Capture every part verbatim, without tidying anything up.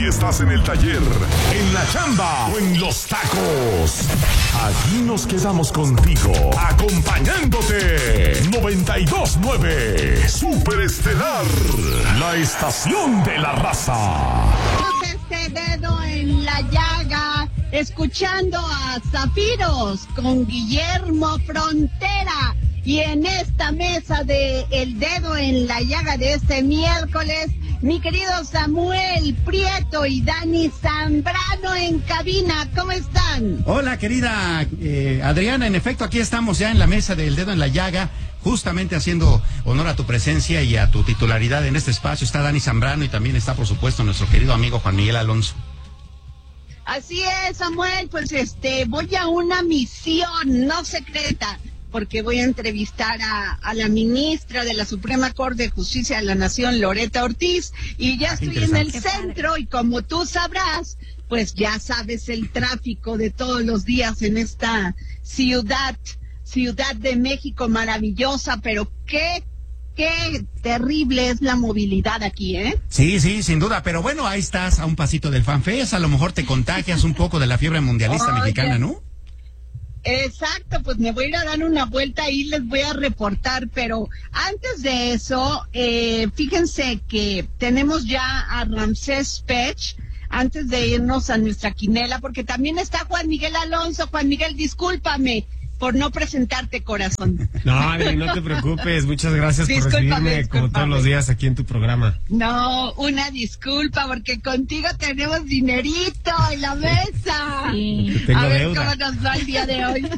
Si estás en el taller, en la chamba o en los tacos, aquí nos quedamos contigo, acompañándote. noventa y dos nueve Super Estelar, la estación de la raza. Este dedo en la llaga, escuchando a Zafiros con Guillermo Frontera. Y en esta mesa de El Dedo en la Llaga de este miércoles, mi querido Samuel Prieto y Dani Zambrano en cabina. ¿Cómo están? Hola, querida eh, Adriana. En efecto, aquí estamos ya en la mesa del Dedo en la Llaga, justamente haciendo honor a tu presencia y a tu titularidad en este espacio. Está Dani Zambrano y también está, por supuesto, nuestro querido amigo Juan Miguel Alonso. Así es, Samuel. Pues este, voy a una misión no secreta, porque voy a entrevistar a, a la ministra de la Suprema Corte de Justicia de la Nación, Loretta Ortiz, y ya estoy en el centro, y como tú sabrás, pues ya sabes el tráfico de todos los días en esta ciudad, Ciudad de México maravillosa, pero qué, qué terrible es la movilidad aquí, ¿eh? Sí, sí, sin duda, pero bueno, ahí estás a un pasito del FanFest, a lo mejor te contagias un poco de la fiebre mundialista Oye. mexicana, ¿no? Exacto, pues me voy a ir a dar una vuelta y les voy a reportar, pero antes de eso, eh, fíjense que tenemos ya a Ramsés Pech, antes de irnos a nuestra quinela, porque también está Juan Miguel Alonso. Juan Miguel, discúlpame por no presentarte, corazón. No, Adri, no te preocupes, muchas gracias por recibirme como todos los días aquí en tu programa. No, una disculpa, porque contigo tenemos dinerito en la mesa. Sí. Tengo a ver deuda. cómo nos va el día de hoy.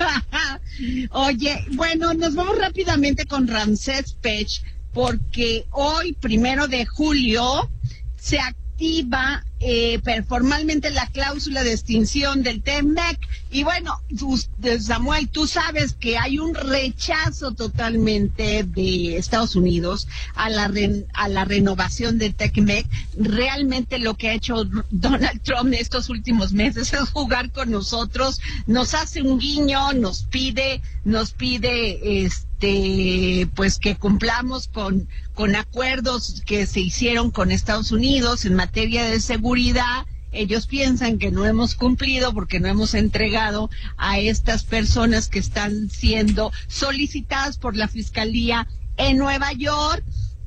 Oye, bueno, nos vamos rápidamente con Ramsés Pech, porque hoy, primero de julio, se activa eh, formalmente la cláusula de extinción del TEMEC. Y bueno, tú, Samuel, tú sabes que hay un rechazo totalmente de Estados Unidos a la re, a la renovación del TEMEC. Realmente lo que ha hecho Donald Trump en estos últimos meses es jugar con nosotros, nos hace un guiño, nos pide, nos pide este pues que cumplamos con, con acuerdos que se hicieron con Estados Unidos en materia de seguridad. Ellos piensan que no hemos cumplido porque no hemos entregado a estas personas que están siendo solicitadas por la Fiscalía en Nueva York,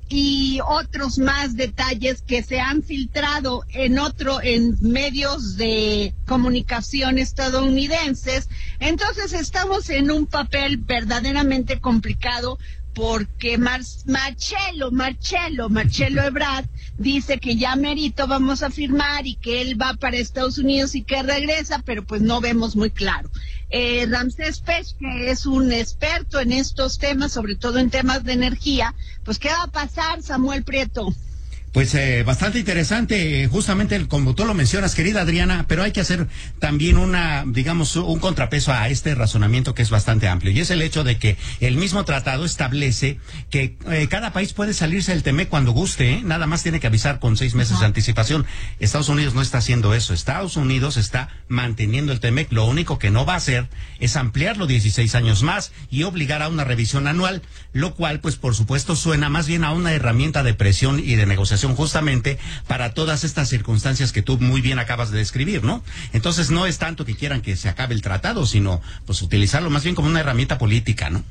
y otros más detalles que se han filtrado en otro en medios de comunicación estadounidenses. Entonces estamos en un papel verdaderamente complicado, porque Mar Marcelo, Marcelo, Marcelo Ebrard dice que ya merito vamos a firmar y que él va para Estados Unidos y que regresa, pero pues no vemos muy claro. Eh, Ramsés Pech, que es un experto en estos temas, sobre todo en temas de energía, pues ¿qué va a pasar, Samuel Prieto? Pues eh, bastante interesante, justamente como tú lo mencionas, querida Adriana, pero hay que hacer también una, digamos, un contrapeso a este razonamiento que es bastante amplio, y es el hecho de que el mismo tratado establece que eh, cada país puede salirse del TEMEC cuando guste, ¿eh? Nada más tiene que avisar con seis meses de anticipación. Estados Unidos no está haciendo eso. Estados Unidos está manteniendo el TEMEC. Lo único que no va a hacer es ampliarlo dieciséis años más y obligar a una revisión anual, lo cual, pues, por supuesto, suena más bien a una herramienta de presión y de negociación justamente para todas estas circunstancias que tú muy bien acabas de describir, ¿no? Entonces no es tanto que quieran que se acabe el tratado, sino pues utilizarlo más bien como una herramienta política, ¿no?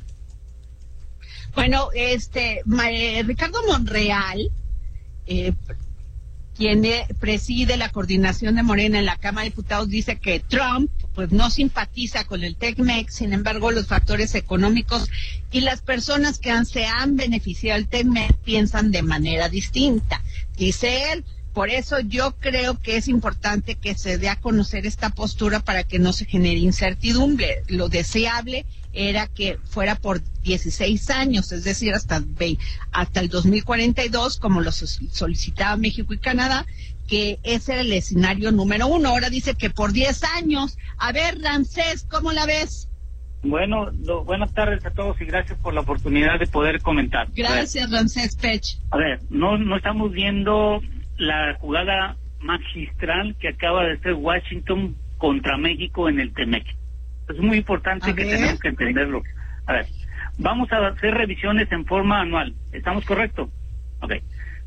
Bueno, este eh, Ricardo Monreal, eh, quien preside la coordinación de Morena en la Cámara de Diputados, dice que Trump pues no simpatiza con el TEMEC. Sin embargo, los factores económicos y las personas que han, se han beneficiado del TEMEC piensan de manera distinta. Dice él, por eso yo creo que es importante que se dé a conocer esta postura para que no se genere incertidumbre. Lo deseable era que fuera por dieciséis años, es decir, hasta, hasta el dos mil cuarenta y dos, como lo solicitaba México y Canadá, que ese era el escenario número uno. Ahora dice que por diez años. A ver, Ramsés, ¿cómo la ves? Bueno, lo, buenas tardes a todos y gracias por la oportunidad de poder comentar. Gracias, Ramsés Pech. A ver, no, no estamos viendo la jugada magistral que acaba de hacer Washington contra México en el TEMEC. Es muy importante a que ver. Tenemos que entenderlo. A ver, vamos a hacer revisiones en forma anual. ¿Estamos correctos? Ok.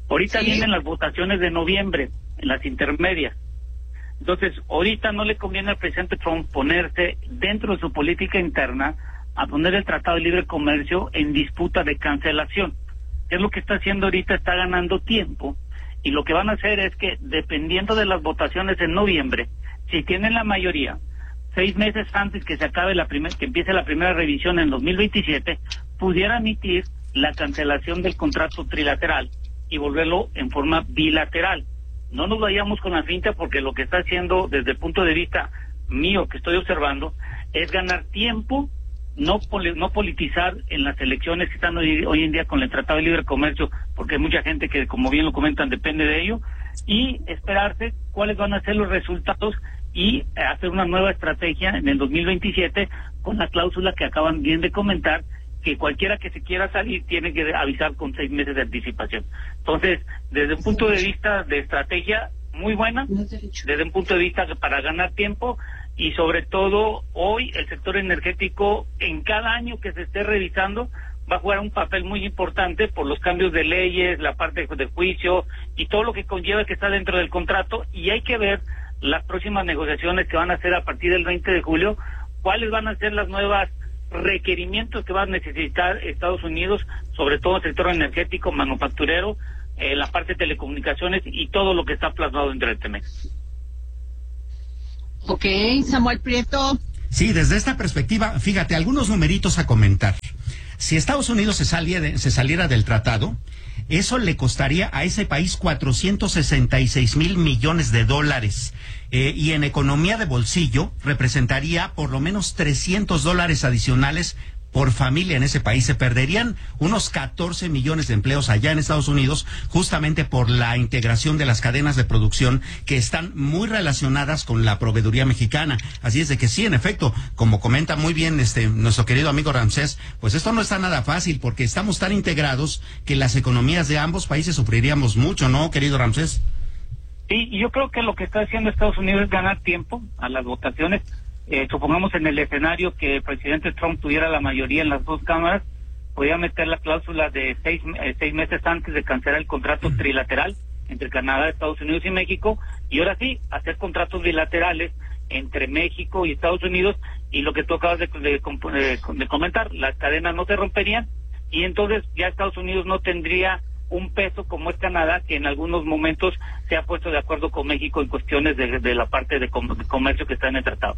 Ahorita sí. vienen las votaciones de noviembre, en las intermedias. Entonces, ahorita no le conviene al presidente Trump ponerse dentro de su política interna a poner el Tratado de Libre Comercio en disputa de cancelación. ¿Qué es lo que está haciendo ahorita? Está ganando tiempo, y lo que van a hacer es que, dependiendo de las votaciones en noviembre, si tienen la mayoría, seis meses antes que se acabe la primer, que empiece la primera revisión en dos mil veintisiete, pudiera emitir la cancelación del contrato trilateral y volverlo en forma bilateral. No nos vayamos con la finta, porque lo que está haciendo desde el punto de vista mío, que estoy observando, es ganar tiempo, no poli, no politizar en las elecciones que están hoy, hoy en día con el Tratado de Libre Comercio, porque hay mucha gente que, como bien lo comentan, depende de ello, y esperarse cuáles van a ser los resultados y hacer una nueva estrategia en el dos mil veintisiete con la cláusula que acaban bien de comentar, que cualquiera que se quiera salir tiene que avisar con seis meses de anticipación. Entonces, desde un punto de vista de estrategia, muy buena, desde un punto de vista para ganar tiempo, y sobre todo hoy el sector energético, en cada año que se esté revisando, va a jugar un papel muy importante por los cambios de leyes, la parte de juicio y todo lo que conlleva que está dentro del contrato, y hay que ver las próximas negociaciones que van a hacer a partir del veinte de julio, cuáles van a ser las nuevas requerimientos que va a necesitar Estados Unidos, sobre todo el sector energético, manufacturero, eh, la parte de telecomunicaciones y todo lo que está plasmado dentro del T M E C. Ok, Samuel Prieto. Sí, desde esta perspectiva, fíjate, algunos numeritos a comentar. Si Estados Unidos se, saliera de, se saliera del tratado, eso le costaría a ese país cuatrocientos sesenta y seis mil millones de dólares. Eh, y en economía de bolsillo representaría por lo menos trescientos dólares adicionales por familia en ese país. Se perderían unos catorce millones de empleos allá en Estados Unidos, justamente por la integración de las cadenas de producción que están muy relacionadas con la proveeduría mexicana. Así es de que sí, en efecto, como comenta muy bien este nuestro querido amigo Ramsés, pues esto no está nada fácil, porque estamos tan integrados que las economías de ambos países sufriríamos mucho, ¿no, querido Ramsés? Sí, y yo creo que lo que está haciendo Estados Unidos es ganar tiempo a las votaciones. Eh, supongamos en el escenario que el presidente Trump tuviera la mayoría en las dos cámaras, podía meter la cláusula de seis, eh, seis meses antes de cancelar el contrato trilateral entre Canadá, Estados Unidos y México, y ahora sí, hacer contratos bilaterales entre México y Estados Unidos, y lo que tú acabas de, de, de, de comentar, las cadenas no se romperían, y entonces ya Estados Unidos no tendría un peso como es Canadá, que en algunos momentos se ha puesto de acuerdo con México en cuestiones de, de la parte de, com de comercio que está en el tratado.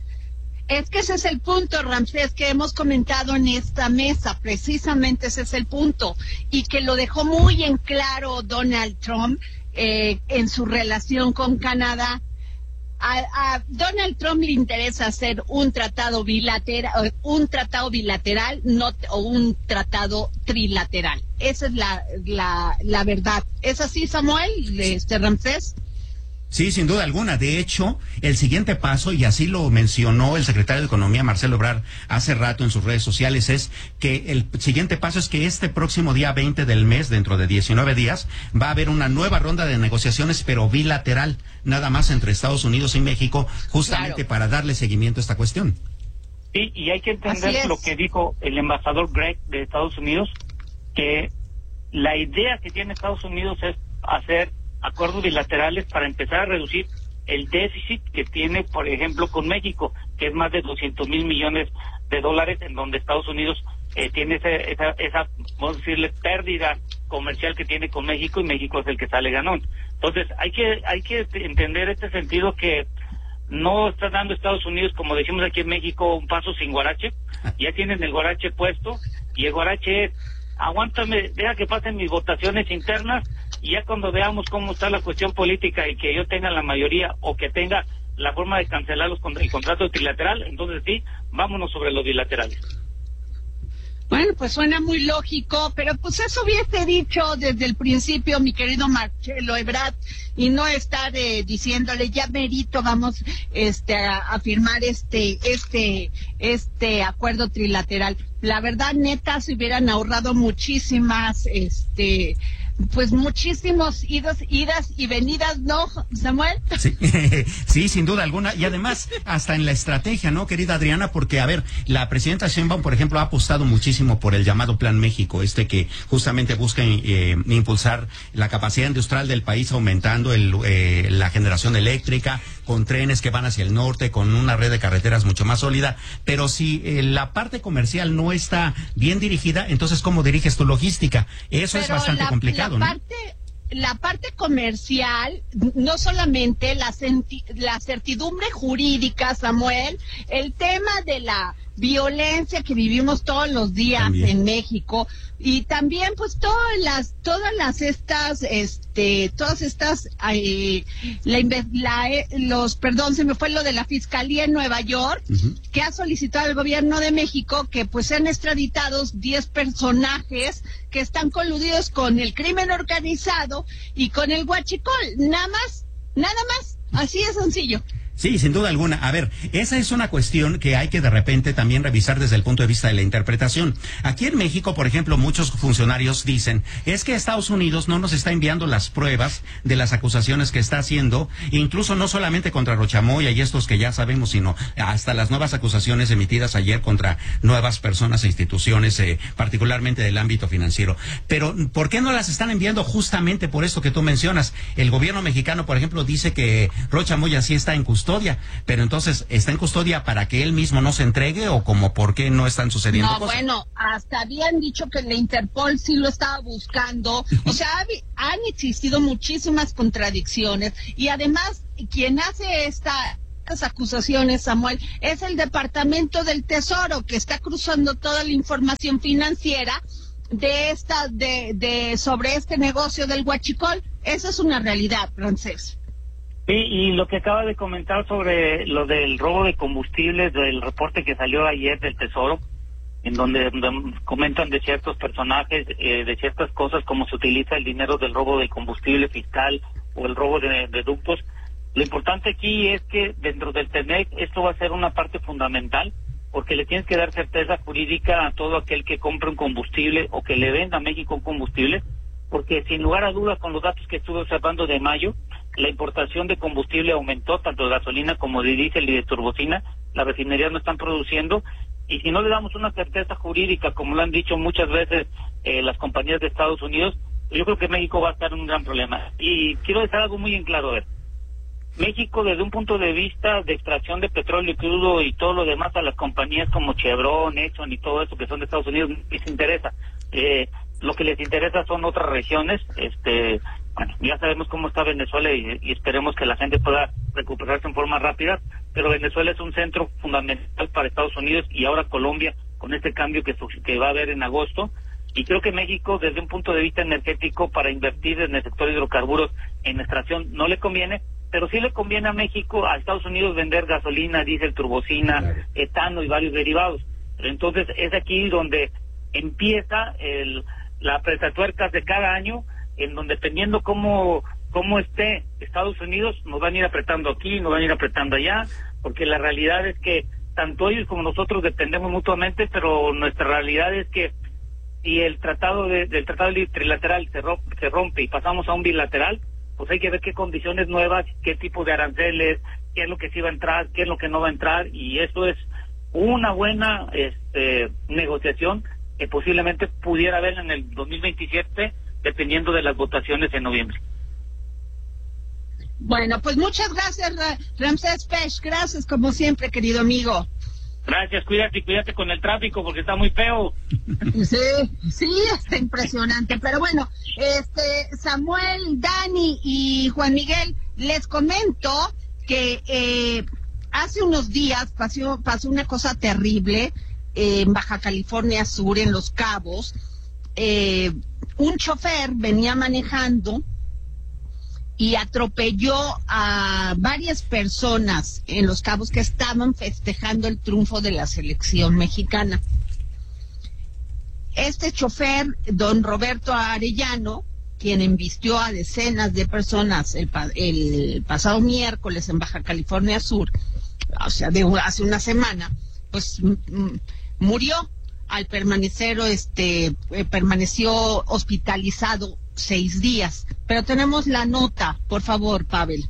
Es que ese es el punto, Ramsés, que hemos comentado en esta mesa, precisamente ese es el punto, y que lo dejó muy en claro Donald Trump eh, en su relación con Canadá. A, a Donald Trump le interesa hacer un tratado bilateral, un tratado bilateral, no o un tratado trilateral. Esa es la la, la verdad. ¿Es así, Samuel, este Ramsés? Sí, sin duda alguna. De hecho, el siguiente paso, y así lo mencionó el secretario de Economía, Marcelo Ebrard, hace rato en sus redes sociales, es que el siguiente paso es que este próximo día veinte del mes, dentro de diecinueve días, va a haber una nueva ronda de negociaciones, pero bilateral, nada más entre Estados Unidos y México, justamente claro, para darle seguimiento a esta cuestión. Sí, y hay que entender lo que dijo el embajador Gregg de Estados Unidos, que la idea que tiene Estados Unidos es hacer acuerdos bilaterales para empezar a reducir el déficit que tiene, por ejemplo, con México, que es más de doscientos mil millones de dólares, en donde Estados Unidos eh, tiene ese, esa, esa, vamos a decirle, pérdida comercial que tiene con México, y México es el que sale ganón. Entonces, hay que hay que entender este sentido, que no está dando Estados Unidos, como decimos aquí en México, un paso sin guarache. Ya tienen el guarache puesto, y el guarache es: aguántame, deja que pasen mis votaciones internas, y ya cuando veamos cómo está la cuestión política y que yo tenga la mayoría o que tenga la forma de cancelar los, el contrato trilateral, entonces sí, vámonos sobre los bilaterales. Bueno, pues suena muy lógico, pero pues eso hubiese dicho desde el principio mi querido Marcelo Ebrard, y no estar eh, diciéndole ya merito vamos este a, a firmar este este este acuerdo trilateral. La verdad, neta, se hubieran ahorrado muchísimas este pues muchísimos idas, idas y venidas, ¿no, Samuel? Sí, sí, sin duda alguna. Y además, hasta en la estrategia, ¿no, querida Adriana? Porque, a ver, la presidenta Sheinbaum, por ejemplo, ha apostado muchísimo por el llamado Plan México, este que justamente busca eh, impulsar la capacidad industrial del país, aumentando el, eh, la generación eléctrica, con trenes que van hacia el norte, con una red de carreteras mucho más sólida. Pero si eh, la parte comercial no está bien dirigida, entonces, ¿cómo diriges tu logística? Eso Pero es bastante la, complicado. La parte, la parte comercial, no solamente la, senti, la certidumbre jurídica, Samuel, el tema de la violencia que vivimos todos los días también en México, y también pues todas las todas las estas este todas estas eh, la, la, los perdón se me fue lo de la Fiscalía en Nueva York, uh-huh, que ha solicitado al gobierno de México que pues sean extraditados diez personajes que están coludidos con el crimen organizado y con el huachicol, nada más, nada más, así de sencillo. Sí, sin duda alguna. A ver, esa es una cuestión que hay que de repente también revisar desde el punto de vista de la interpretación. Aquí en México, por ejemplo, muchos funcionarios dicen, es que Estados Unidos no nos está enviando las pruebas de las acusaciones que está haciendo, incluso no solamente contra Rochamoya y estos que ya sabemos, sino hasta las nuevas acusaciones emitidas ayer contra nuevas personas e instituciones, eh, particularmente del ámbito financiero. Pero, ¿por qué no las están enviando justamente por esto que tú mencionas? El gobierno mexicano, por ejemplo, dice que Rochamoya sí está en custodia. Custodia, pero entonces, ¿está en custodia para que él mismo no se entregue o como por qué no están sucediendo no, cosas? Bueno, hasta habían dicho que la Interpol sí lo estaba buscando, o sea, han existido muchísimas contradicciones y además quien hace esta estas acusaciones, Samuel, es el Departamento del Tesoro que está cruzando toda la información financiera de esta de, de sobre este negocio del huachicol. Esa es una realidad, Francés. Sí, y lo que acaba de comentar sobre lo del robo de combustibles, del reporte que salió ayer del Tesoro, en donde, donde comentan de ciertos personajes, eh, de ciertas cosas, cómo se utiliza el dinero del robo de combustible fiscal o el robo de, de ductos. Lo importante aquí es que dentro del T M E C esto va a ser una parte fundamental, porque le tienes que dar certeza jurídica a todo aquel que compre un combustible o que le venda a México un combustible, porque sin lugar a dudas, con los datos que estuve observando de mayo, la importación de combustible aumentó, tanto de gasolina como de diésel y de turbocina. Las refinerías no están produciendo, y si no le damos una certeza jurídica, como lo han dicho muchas veces eh, las compañías de Estados Unidos, yo creo que México va a estar en un gran problema. Y quiero dejar algo muy en claro, a ver. México, desde un punto de vista de extracción de petróleo crudo y todo lo demás, a las compañías como Chevron, Exxon y todo eso que son de Estados Unidos, les interesa. Eh, lo que les interesa son otras regiones. Este, bueno, ya sabemos cómo está Venezuela y, y esperemos que la gente pueda recuperarse en forma rápida, pero Venezuela es un centro fundamental para Estados Unidos y ahora Colombia, con este cambio que, que va a haber en agosto. Y creo que México, desde un punto de vista energético, para invertir en el sector de hidrocarburos en extracción, no le conviene, pero sí le conviene a México, a Estados Unidos, vender gasolina, diésel, turbocina, claro, etano y varios derivados. Pero entonces es aquí donde empieza el, la apretatuercas de cada año, en donde dependiendo cómo, cómo esté Estados Unidos, nos van a ir apretando aquí, nos van a ir apretando allá, porque la realidad es que tanto ellos como nosotros dependemos mutuamente, pero nuestra realidad es que si el tratado de, del tratado trilateral se rompe, se rompe y pasamos a un bilateral, pues hay que ver qué condiciones nuevas, qué tipo de aranceles, qué es lo que sí va a entrar, qué es lo que no va a entrar, y eso es una buena este, negociación que posiblemente pudiera haber en el dos mil veintisiete, dependiendo de las votaciones en noviembre. Bueno, pues muchas gracias, Ramsés Pech, gracias como siempre, querido amigo. Gracias, cuídate, cuídate con el tráfico porque está muy feo. Sí, sí, está impresionante. Pero bueno, este Samuel, Dani y Juan Miguel, les comento que eh, hace unos días pasó, pasó una cosa terrible eh, en Baja California Sur, en Los Cabos. Eh, un chofer venía manejando y atropelló a varias personas en Los Cabos que estaban festejando el triunfo de la selección mexicana. Este chofer, don Roberto Arellano, quien embistió a decenas de personas el, el pasado miércoles en Baja California Sur, o sea, de hace una semana, pues m- murió al permanecer, este, eh, permaneció hospitalizado seis días. Pero tenemos la nota, por favor, Pavel.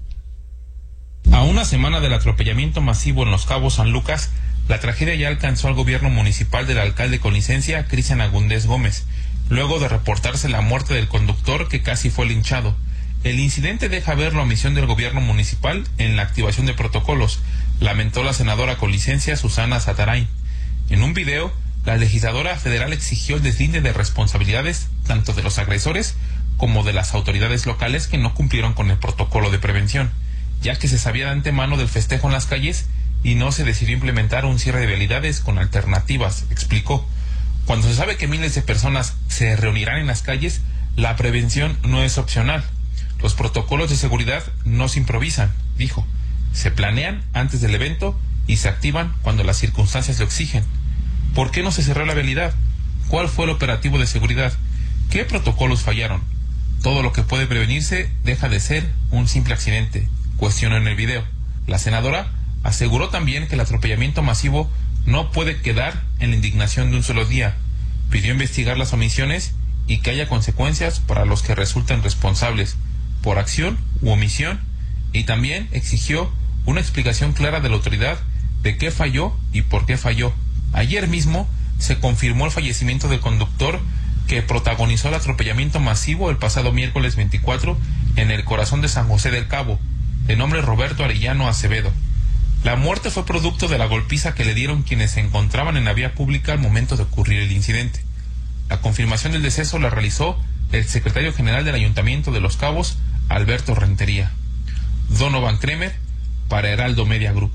A una semana del atropellamiento masivo en Los Cabos, San Lucas, la tragedia ya alcanzó al gobierno municipal del alcalde con licencia, Cristian Agúndez Gómez, luego de reportarse la muerte del conductor que casi fue linchado. El incidente deja ver la omisión del gobierno municipal en la activación de protocolos, lamentó la senadora con licencia Susana Sataray. En un video, la legisladora federal exigió el deslinde de responsabilidades tanto de los agresores como de las autoridades locales que no cumplieron con el protocolo de prevención, ya que se sabía de antemano del festejo en las calles y no se decidió implementar un cierre de vialidades con alternativas, explicó. Cuando se sabe que miles de personas se reunirán en las calles, la prevención no es opcional. Los protocolos de seguridad no se improvisan, dijo. Se planean antes del evento y se activan cuando las circunstancias lo exigen. ¿Por qué no se cerró la vialidad? ¿Cuál fue el operativo de seguridad? ¿Qué protocolos fallaron? Todo lo que puede prevenirse deja de ser un simple accidente, cuestionó en el video. La senadora aseguró también que el atropellamiento masivo no puede quedar en la indignación de un solo día. Pidió investigar las omisiones y que haya consecuencias para los que resulten responsables por acción u omisión, y también exigió una explicación clara de la autoridad de qué falló y por qué falló. Ayer mismo se confirmó el fallecimiento del conductor que protagonizó el atropellamiento masivo el pasado miércoles veinticuatro en el corazón de San José del Cabo, de nombre Roberto Arellano Acevedo. La muerte fue producto de la golpiza que le dieron quienes se encontraban en la vía pública al momento de ocurrir el incidente. La confirmación del deceso la realizó el secretario general del Ayuntamiento de Los Cabos, Alberto Rentería. Donovan Kremer, para Heraldo Media Group.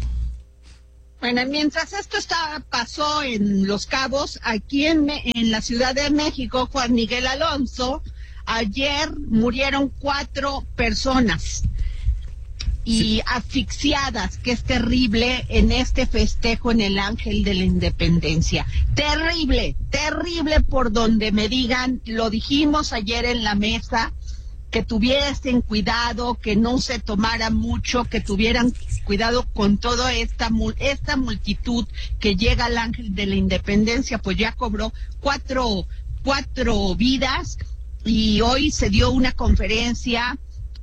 Bueno, mientras esto está, pasó en Los Cabos, aquí en, en la Ciudad de México, Juan Miguel Alonso, ayer murieron cuatro personas y sí, asfixiadas, que es terrible, en este festejo en el Ángel de la Independencia. Terrible, terrible por donde me digan, lo dijimos ayer en la mesa, que tuviesen cuidado, que no se tomara mucho, que tuvieran cuidado con toda esta, esta multitud que llega al Ángel de la Independencia, pues ya cobró cuatro, cuatro vidas, y hoy se dio una conferencia,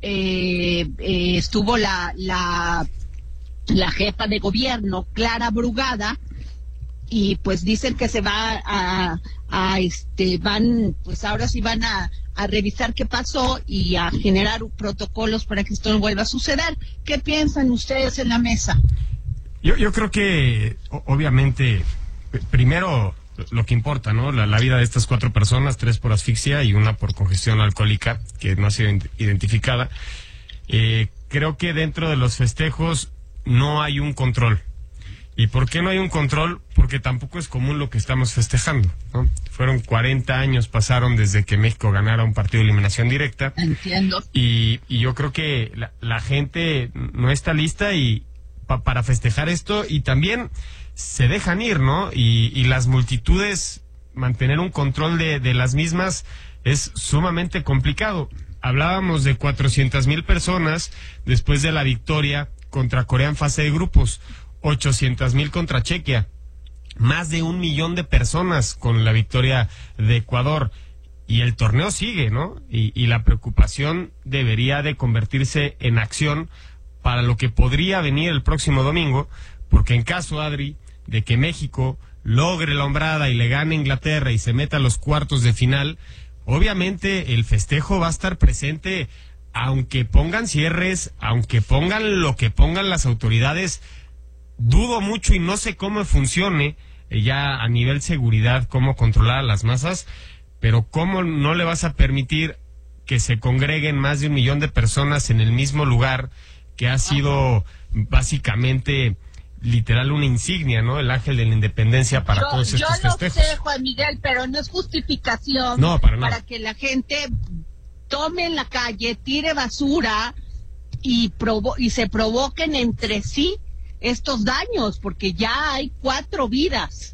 eh, eh, estuvo la, la, la jefa de gobierno, Clara Brugada, y pues dicen que se va a, a este, van, pues ahora sí van a, a revisar qué pasó y a generar protocolos para que esto no vuelva a suceder. ¿Qué piensan ustedes en la mesa? Yo, yo creo que, obviamente, primero lo que importa, ¿no? La, la vida de estas cuatro personas, tres por asfixia y una por congestión alcohólica, que no ha sido identificada. Eh, creo que dentro de los festejos no hay un control. ¿Y por qué no hay un control? Porque tampoco es común lo que estamos festejando, ¿no? Fueron cuarenta años, pasaron desde que México ganara un partido de eliminación directa. Entiendo. Y, y yo creo que la, la gente no está lista y pa, para festejar esto, y también se dejan ir, ¿no? Y, y las multitudes, mantener un control de, de las mismas es sumamente complicado. Hablábamos de cuatrocientas mil personas después de la victoria contra Corea en fase de grupos. ochocientas mil contra Chequia, más de un millón de personas con la victoria de Ecuador, y el torneo sigue, ¿no? Y, y la preocupación debería de convertirse en acción para lo que podría venir el próximo domingo, porque en caso, Adri, de que México logre la hombrada y le gane a Inglaterra y se meta a los cuartos de final, obviamente el festejo va a estar presente, aunque pongan cierres, aunque pongan lo que pongan las autoridades. Dudo mucho y no sé cómo funcione eh, ya a nivel seguridad, cómo controlar a las masas, pero cómo no le vas a permitir que se congreguen más de un millón de personas en el mismo lugar, que ha sido básicamente literal una insignia, ¿no? El Ángel de la Independencia para yo, todos estos yo festejos. Yo lo sé, Juan Miguel, pero no es justificación no, para, nada. para que la gente tome en la calle, tire basura y, provo y se provoquen entre sí estos daños, porque ya hay cuatro vidas.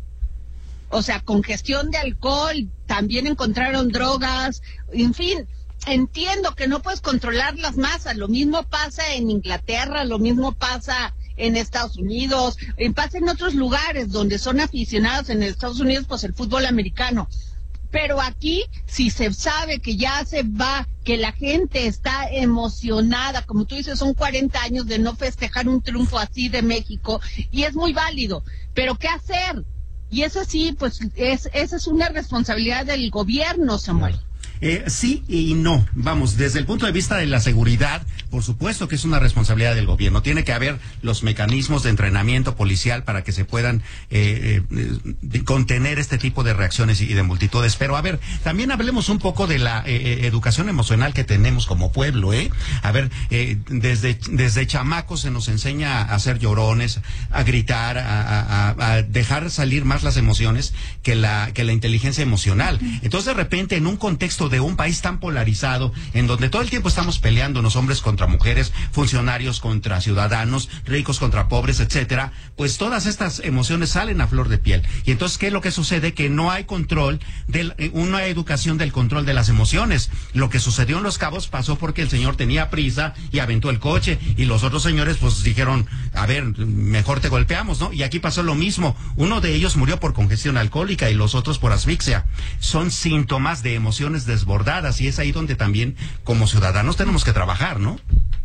O sea, congestión de alcohol, también encontraron drogas, en fin, entiendo que no puedes controlar las masas, lo mismo pasa en Inglaterra, lo mismo pasa en Estados Unidos, pasa en otros lugares donde son aficionados. En Estados Unidos, pues el fútbol americano, Pero aquí, si se sabe que ya se va, que la gente está emocionada, como tú dices, son cuarenta años de no festejar un triunfo así de México, y es muy válido, pero ¿qué hacer? Y eso sí, pues es, esa es una responsabilidad del gobierno, Samuel. Eh, sí y no. Vamos, desde el punto de vista de la seguridad, por supuesto que es una responsabilidad del gobierno. Tiene que haber los mecanismos de entrenamiento policial para que se puedan eh, eh, contener este tipo de reacciones y de multitudes. Pero a ver, también hablemos un poco de la eh, educación emocional que tenemos como pueblo, ¿eh? A ver, eh, desde, desde chamacos se nos enseña a ser llorones, a gritar, a, a, a dejar salir más las emociones que la, que la inteligencia emocional. Entonces, de repente, en un contexto de un país tan polarizado, en donde todo el tiempo estamos peleándonos hombres contra mujeres, funcionarios contra ciudadanos, ricos contra pobres, etcétera, pues todas estas emociones salen a flor de piel. Y entonces, ¿qué es lo que sucede? Que no hay control, de una educación del control de las emociones. Lo que sucedió en Los Cabos pasó porque el señor tenía prisa y aventó el coche, y los otros señores pues dijeron, a ver, mejor te golpeamos, ¿no? Y aquí pasó lo mismo. Uno de ellos murió por congestión alcohólica y los otros por asfixia. Son síntomas de emociones desbordadas, y es ahí donde también como ciudadanos tenemos que trabajar, ¿no?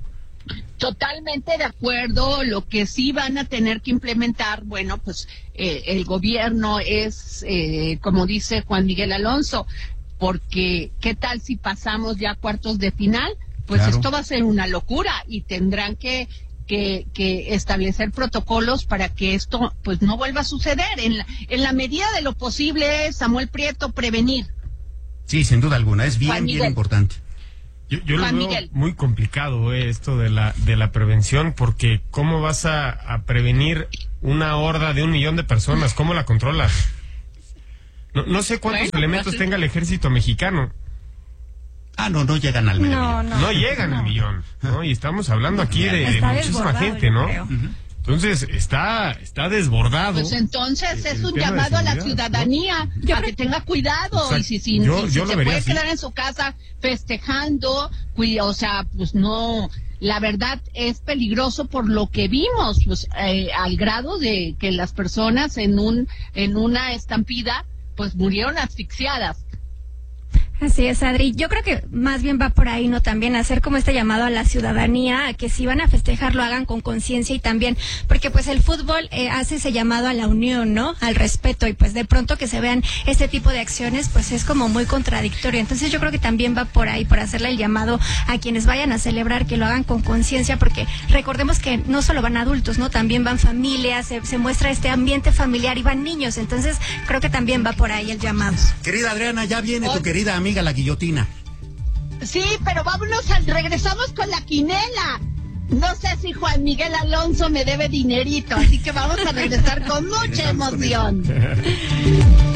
Totalmente de acuerdo. Lo que sí van a tener que implementar, bueno, pues eh, el gobierno es, eh, como dice Juan Miguel Alonso, porque ¿qué tal si pasamos ya a cuartos de final? Pues claro, esto va a ser una locura, y tendrán que Que, que establecer protocolos para que esto pues no vuelva a suceder. En la, en la medida de lo posible, Samuel Prieto, prevenir. Sí, sin duda alguna, es bien, bien importante. Yo, yo lo veo muy complicado eh, esto de la de la prevención, porque ¿cómo vas a, a prevenir una horda de un millón de personas? ¿Cómo la controlas? No, no sé cuántos bueno, elementos tenga el ejército mexicano. Ah, no, no llegan al millón. No, no, no llegan no. al millón, ¿no? Y estamos hablando aquí de, de muchísima gente, ¿no? Uh-huh. Entonces, está está desbordado. Pues entonces es un llamado a la ciudadanía, ¿no? A que tenga cuidado. Exacto. Y si, si, yo, si, yo si se puede así. Quedar en su casa festejando, o sea, pues no, la verdad es peligroso por lo que vimos, pues eh, al grado de que las personas en un en una estampida, pues murieron asfixiadas. Así es, Adri. Yo creo que más bien va por ahí, ¿no? También hacer como este llamado a la ciudadanía, a que si van a festejar lo hagan con conciencia, y también, porque pues el fútbol eh, hace ese llamado a la unión, ¿no? Al respeto, y pues de pronto que se vean este tipo de acciones, pues es como muy contradictorio. Entonces yo creo que también va por ahí, por hacerle el llamado a quienes vayan a celebrar, que lo hagan con conciencia, porque recordemos que no solo van adultos, ¿no? También van familias, se, se muestra este ambiente familiar, y van niños. Entonces creo que también va por ahí el llamado. Querida Adriana, ya viene tu querida amiga la guillotina. Sí, pero vámonos, al, regresamos con la quinela. No sé si Juan Miguel Alonso me debe dinerito, así que vamos a regresar con mucha emoción.